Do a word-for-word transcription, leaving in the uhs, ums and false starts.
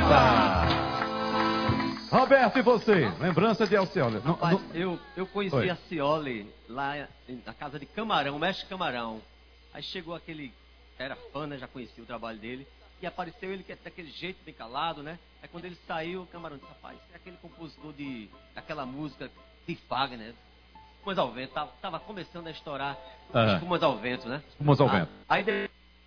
Eita! Roberto, e você? Lembrança de Alcioli? Não, Rapaz, não... eu, eu conheci Oi. a Cioli lá na casa de Camarão, Mestre Camarão. Aí chegou aquele, era fã, né, já conhecia o trabalho dele, e apareceu ele que é daquele jeito bem calado, né? Aí quando ele saiu, o Camarão disse, rapaz, é aquele compositor de, daquela música de Fagner, Espumas ao Vento, tava, tava começando a estourar Aham. Espumas ao Vento, né? Espumas ao Ah, Vento. Aí depois